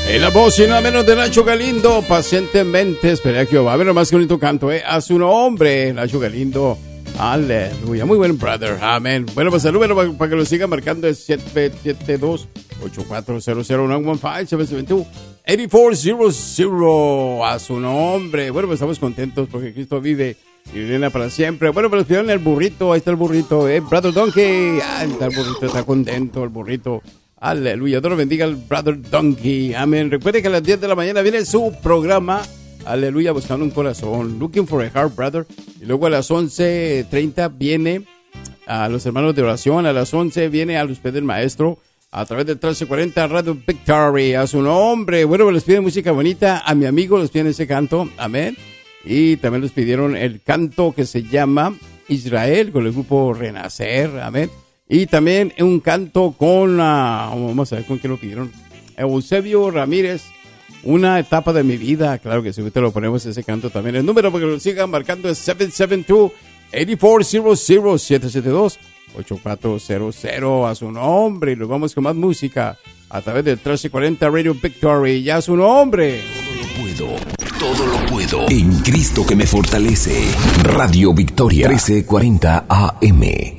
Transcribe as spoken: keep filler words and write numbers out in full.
En la voz y nada menos de Nacho Galindo, pacientemente esperé a Jehová. A ver, nomás que bonito canto, ¿eh? A su nombre, Nacho Galindo. Aleluya, muy buen brother, amén. Bueno, pues salúdalo para, para que lo siga marcando. Es siete siete dos, ocho cuatro cero cero, nueve uno cinco, siete siete dos, ocho cuatro cero cero. A su nombre. Bueno, pues estamos contentos porque Cristo vive y reina para siempre. Bueno, pues pidieron el burrito, ahí está el burrito, ¿eh? Brother Donkey, ahí está el burrito, está contento el burrito. Aleluya, Dios lo bendiga al Brother Donkey, amén. Recuerde que a las diez de la mañana viene su programa, aleluya, buscando un corazón, Looking for a Heart, Brother. Y luego a las once treinta viene a los hermanos de oración, a las once viene a los pies del maestro, a través del trece cuarenta Radio Victory, a su nombre. Bueno, les piden música bonita, a mi amigo les piden ese canto, amén. Y también les pidieron el canto que se llama Israel, con el grupo Renacer, amén. Y también un canto con, uh, vamos a ver con qué lo pidieron, Eusebio Ramírez, Una etapa de mi vida. Claro que si usted lo ponemos ese canto también. El número para que lo sigan marcando es siete siete dos, ocho cuatro cero cero, siete siete dos, ocho cuatro cero cero, a su nombre. Y nos vamos con más música a través del trece cuarenta Radio Victory, ya a su nombre. Todo lo puedo, todo lo puedo en Cristo que me fortalece. Radio Victoria, trece cuarenta A M.